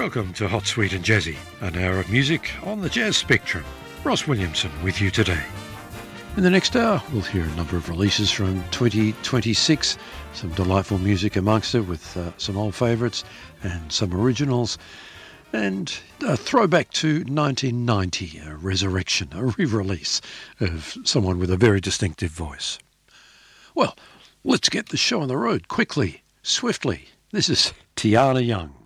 Welcome to Hot, Sweet and Jazzy, an hour of music on the jazz spectrum. Ross Williamson with you today. In the next hour, we'll hear a number of releases from 2026, some delightful music amongst it with some old favourites and some originals, and a throwback to 1990, a resurrection, a re-release of someone with a very distinctive voice. Well, let's get the show on the road quickly, swiftly. This is Tiana Young.